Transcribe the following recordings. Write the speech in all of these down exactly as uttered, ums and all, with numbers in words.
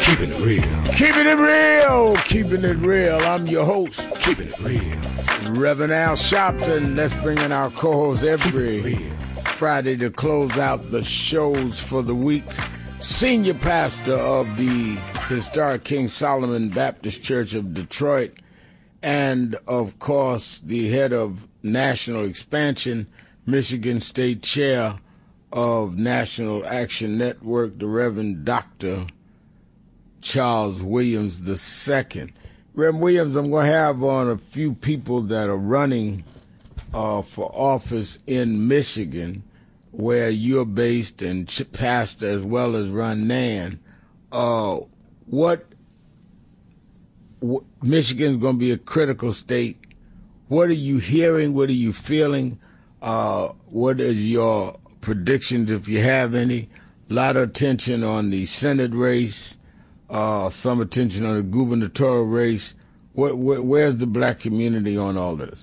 Keeping it real. Keeping it real. Keeping it real. I'm your host. Keeping it real. Reverend Al Sharpton. Let's bring in our co-host every Friday to close out the shows for the week. Senior pastor of the historic King Solomon Baptist Church of Detroit, and of course the head of National Expansion, Michigan State Chair of National Action Network, the Reverend Doctor Charles Williams the Second. Reverend Williams, I'm going to have on a few people that are running uh, for office in Michigan, where you're based, and pastor as well as Ron Nan. Uh, what, what Michigan's going to be a critical state. What are you hearing? What are you feeling? Uh, what is your predictions, if you have any? A lot of attention on the Senate race, uh, some attention on the gubernatorial race. Where, where, where's the black community on all this?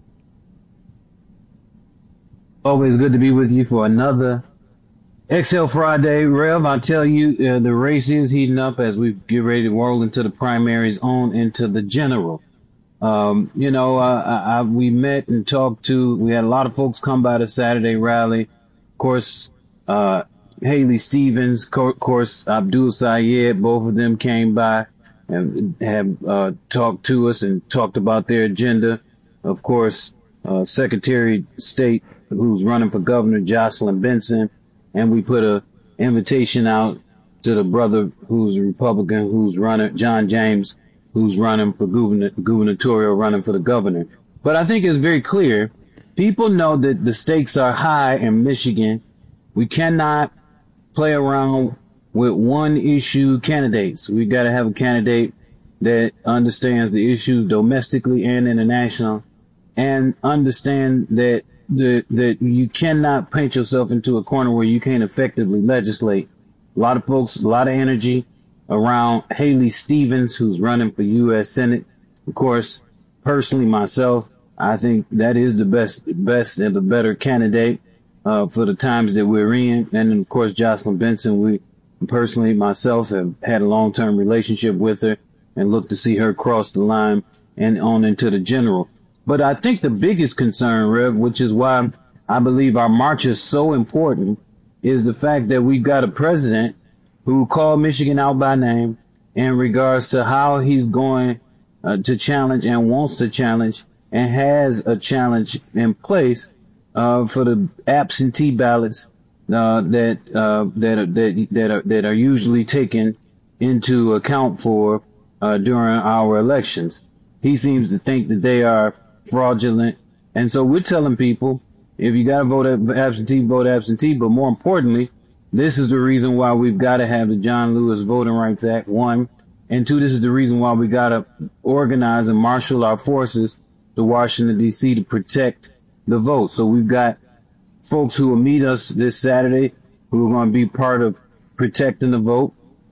Always good to be with you for another X L Friday. Rev, I tell you, uh, the race is heating up as we get ready to roll into the primaries, on into the general. Um, you know, uh, I, I, we met and talked to, we had a lot of folks come by the Saturday rally. Of course, uh, Haley Stevens, co- of course, Abdul Sayed, both of them came by and have uh, talked to us and talked about their agenda. Of course, uh, Secretary of State, who's running for governor, Jocelyn Benson, and we put a invitation out to the brother who's a Republican, who's running, John James, who's running for governor, gubernatorial, running for the governor. But I think it's very clear. People know that the stakes are high in Michigan. We cannot play around with one issue candidates. We've got to have a candidate that understands the issues domestically and international, and understand that that that you cannot paint yourself into a corner where you can't effectively legislate. A lot of folks, a lot of energy around Haley Stevens, who's running for U S Senate. Of course, personally myself, I think that is the best, best and the better candidate uh, for the times that we're in. And then, of course, Jocelyn Benson, we personally myself have had a long-term relationship with her and look to see her cross the line and on into the general. But I think the biggest concern, Rev, which is why I believe our march is so important, is the fact that we've got a president who called Michigan out by name in regards to how he's going uh, to challenge and wants to challenge and has a challenge in place uh, for the absentee ballots uh, that uh, that are, that that are that are usually taken into account for uh, during our elections. He seems to think that they are fraudulent. And so we're telling people, if you got to vote absentee, vote absentee. But more importantly, this is the reason why we've got to have the John Lewis Voting Rights Act, one. And two, this is the reason why we got to organize and marshal our forces to Washington, D C to protect the vote. So we've got folks who will meet us this Saturday who are going to be part of protecting the vote.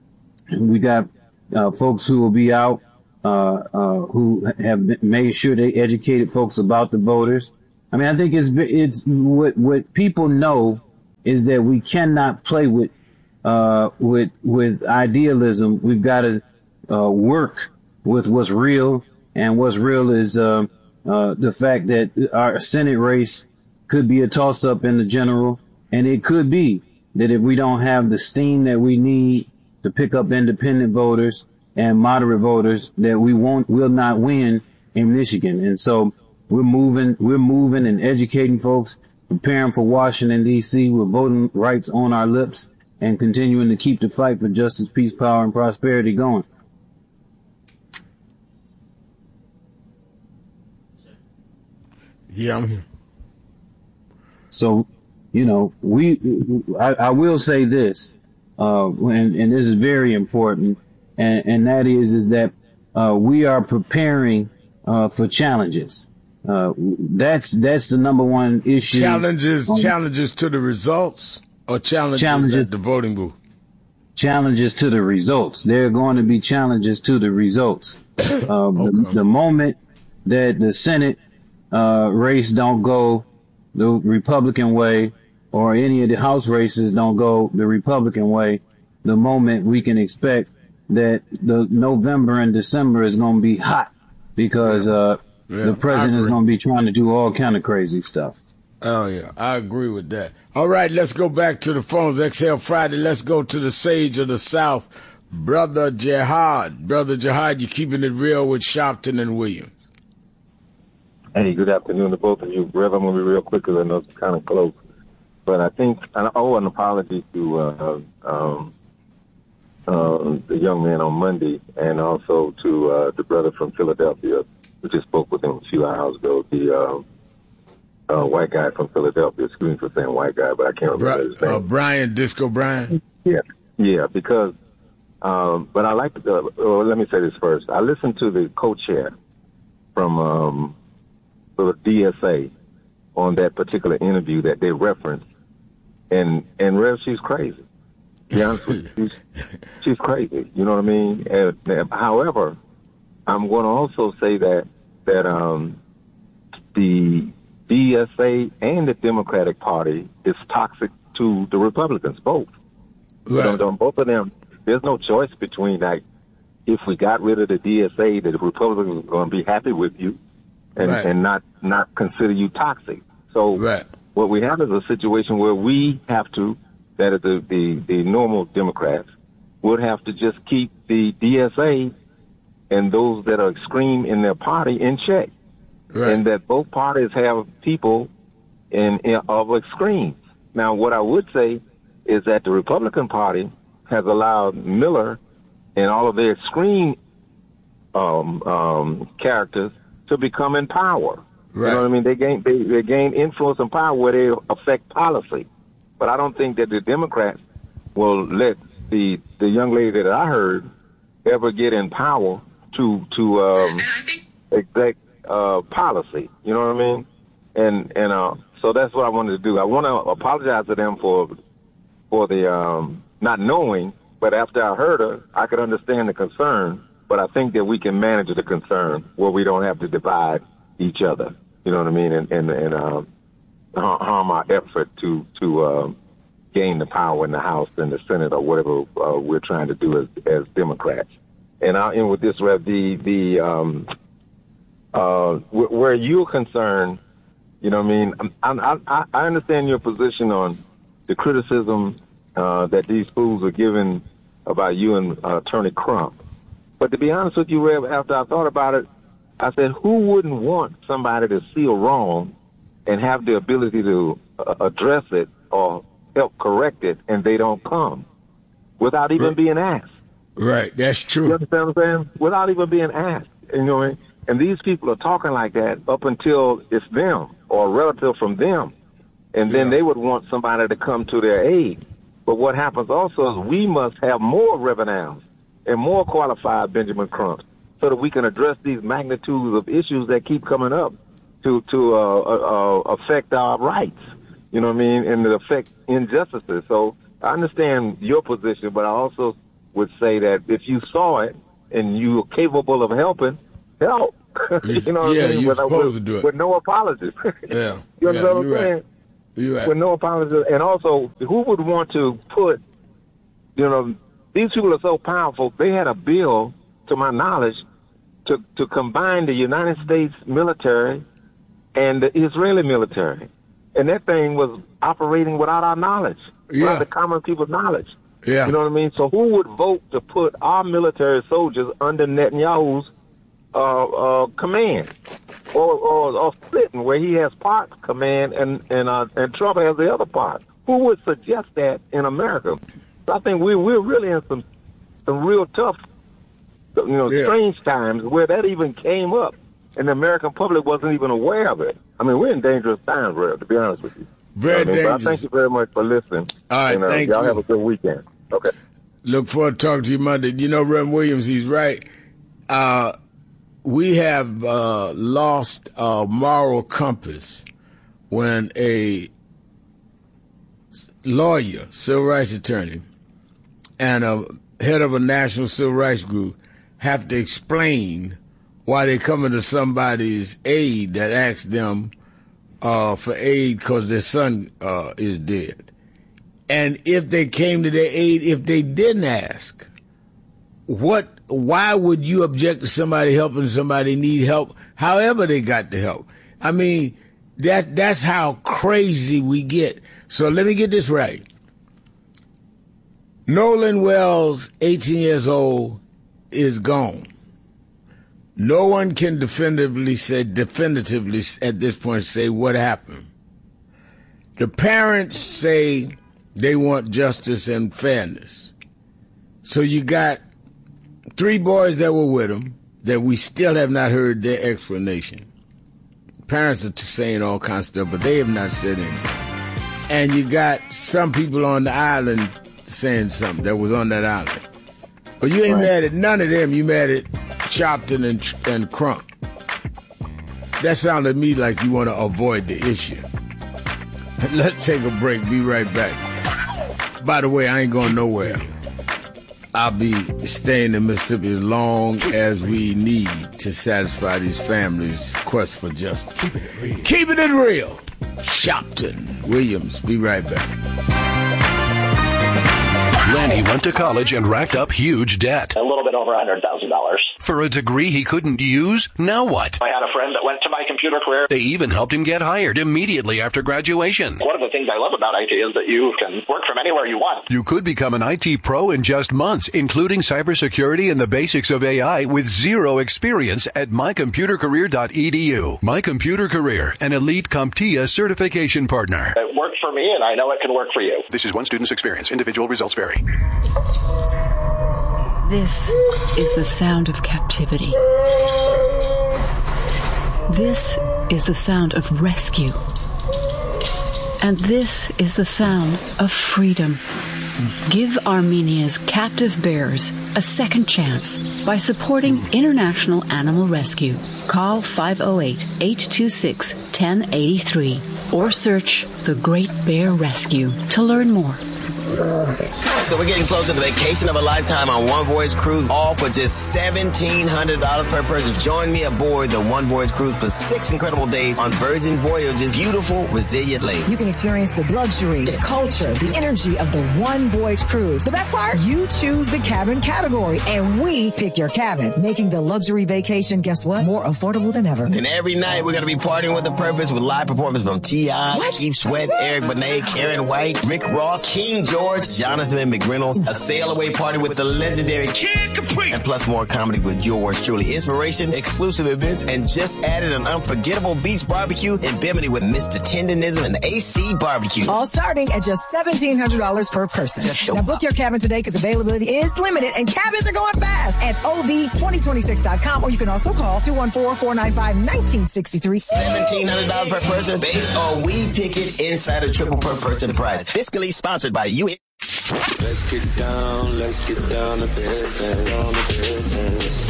And we got uh, folks who will be out Uh, uh, who have made sure they educated folks about the voters. I mean, I think it's it's what what people know is that we cannot play with uh, with with idealism. We've got to uh, work with what's real, and what's real is uh, uh, the fact that our Senate race could be a toss-up in the general, and it could be that if we don't have the steam that we need to pick up independent voters and moderate voters, that we won't, will not win in Michigan. And so we're moving, we're moving and educating folks, preparing for Washington, D C with voting rights on our lips and continuing to keep the fight for justice, peace, power, and prosperity going. Yeah, I'm here. So, you know, we, I, I will say this, uh, and, and this is very important. And, and that is, is that, uh, we are preparing, uh, for challenges. Uh, that's, that's the number one issue. Challenges, um, challenges to the results or challenges, challenges at the voting booth? Challenges to the results. There are going to be challenges to the results. Uh, okay. the, the moment that the Senate, uh, race don't go the Republican way, or any of the House races don't go the Republican way, the moment we can expect that the November and December is going to be hot because uh, Yeah, the president is going to be trying to do all kind of crazy stuff. Oh, yeah, I agree with that. All right, let's go back to the phones. X L Friday, let's go to the sage of the South, Brother Jihad. Brother Jihad, you're keeping it real with Sharpton and Williams. Hey, good afternoon to both of you. Rev, I'm going to be real quick because I know it's kind of close. But I think, I owe an apology to uh, um, uh, the young man on Monday and also to uh, the brother from Philadelphia. We just spoke with him a few hours ago, the uh, uh, white guy from Philadelphia. Excuse me for saying white guy, but I can't remember Bri- his name. Uh, Brian, Disco Brian? Yeah, yeah, because, um, but I like to, uh, well, let me say this first. I listened to the co-chair from um, the D S A on that particular interview that they referenced, and, and Rev, she's crazy. To be honest with you, she's, she's crazy. You know what I mean? And, and, however, I'm going to also say that, that um, the D S A and the Democratic Party is toxic to the Republicans, both. Right. You know, both of them, there's no choice between, like, if we got rid of the D S A, that the Republicans are going to be happy with you and, Right. and not, not consider you toxic. So Right. what we have is a situation where we have to, that is the, the, the normal Democrats, would have to just keep the D S A and those that are extreme in their party in check. Right. And that both parties have people in, in of extremes. Now, what I would say is that the Republican Party has allowed Miller and all of their extreme um, um, characters to become in power. Right. You know what I mean? They gain they, they gain influence and power where they affect policy. But I don't think that the Democrats will let the the young lady that I heard ever get in power to to um, exec uh, policy. You know what I mean? And and uh, so that's what I wanted to do. I want to apologize to them for for the um, not knowing. But after I heard her, I could understand the concern. But I think that we can manage the concern where we don't have to divide each other. You know what I mean? And and, and um, harm our effort to to uh, gain the power in the House and the Senate or whatever uh, we're trying to do as, as Democrats. And I'll end with this, Rev. The the um, uh, where you're concerned, you know what I mean? I, I, I understand your position on the criticism uh, that these fools are giving about you and uh, Attorney Crump. But to be honest with you, Rev, after I thought about it, I said, who wouldn't want somebody to see a wrong and have the ability to uh, address it or help correct it, and they don't come without even right. being asked? Right, that's true. You understand what I'm saying? Without even being asked. You know what I mean? And these people are talking like that up until it's them or a relative from them. And then Yeah. they would want somebody to come to their aid. But what happens also is we must have more Reverends and more qualified Benjamin Crumps so that we can address these magnitudes of issues that keep coming up to to uh, uh, affect our rights, you know what I mean, and to affect injustices. So I understand your position, but I also would say that if you saw it and you are capable of helping, help. you know what yeah, I mean? you're with, supposed with, to do it. With no apologies. Yeah. You understand yeah, what I'm you're saying? right. You're right. With no apologies. And also, who would want to put, you know, these people are so powerful. They had a bill, to my knowledge, to, to combine the United States military and the Israeli military. And that thing was operating without our knowledge, Yeah. without the common people's knowledge. Yeah. You know what I mean? So who would vote to put our military soldiers under Netanyahu's uh, uh, command? Or, or, or splitting, where he has part command and, and, uh, and Trump has the other part? Who would suggest that in America? So I think we, we're really in some, some real tough, you know, Yeah. strange times where that even came up and the American public wasn't even aware of it. I mean, we're in dangerous times, Rev, to be honest with you. Very I mean, but I dangerous. thank you very much for listening. All right, and, uh, thank y'all you. have a good weekend. Okay. Look forward to talking to you Monday. You know, Rem Williams, he's right. Uh, we have uh, lost our moral compass when a lawyer, civil rights attorney, and a head of a national civil rights group have to explain why they coming to somebody's aid that asks them uh, for aid because their son uh, is dead. And if they came to their aid, if they didn't ask, what? Why would you object to somebody helping somebody need help, however they got the help? I mean, that that's how crazy we get. So let me get this right. Nolan Wells, eighteen years old, is gone. No one can definitively say, definitively at this point say what happened. The parents say they want justice and fairness. So you got three boys that were with him that we still have not heard their explanation. Parents are saying all kinds of stuff, but they have not said anything. And you got some people on the island saying something that was on that island. But you ain't right. mad at none of them. You mad at Sharpton and, and Crump. That sounded to me like you want to avoid the issue. Let's take a break. Be right back. By the way, I ain't going nowhere. I'll be staying in Mississippi as long as we need to satisfy these families' quest for justice. Keeping it real. Sharpton Williams. Be right back. Lanny went to college and racked up huge debt. A little bit over one hundred thousand dollars. For a degree he couldn't use? Now what? I had a friend that went to My Computer Career. They even helped him get hired immediately after graduation. One of the things I love about I T is that you can work from anywhere you want. You could become an I T pro in just months, including cybersecurity and the basics of A I with zero experience at my computer career dot e d u. My Computer Career, an elite CompTIA certification partner. It worked for me, and I know it can work for you. This is one student's experience. Individual results vary. This is the sound of captivity. This is the sound of rescue. And this is the sound of freedom. Give Armenia's captive bears a second chance by supporting International Animal Rescue. Call five oh eight, eight two six, one oh eight three or search The Great Bear Rescue to learn more. So we're getting closer to vacation of a lifetime on One Voyage Cruise, all for just seventeen hundred dollars per person. Join me aboard the One Voyage Cruise for six incredible days on Virgin Voyage's beautiful, resilient lake. You can experience the luxury, the culture, the energy of the One Voyage Cruise. The best part? You choose the cabin category, and we pick your cabin, making the luxury vacation, guess what? More affordable than ever. And every night we're going to be partying with a purpose with live performances from T I, Keith Sweat, Eric Benet, Karen White, Rick Ross, King George, Jonathan McReynolds, a sail-away party with the legendary Kid Capri, and plus more comedy with yours truly. Inspiration, exclusive events, and just added an unforgettable beach barbecue in Bimini with Mister Tenderism and A C Barbecue. All starting at just seventeen hundred dollars per person. Now book your cabin today because availability is limited and cabins are going fast at O V twenty twenty-six dot com, or you can also call two one four, four nine five, one nine six three. seventeen hundred dollars per person based on We Pick It Insider Triple per person price. Fiscally sponsored by you. Let's get down, let's get down to business, on the business.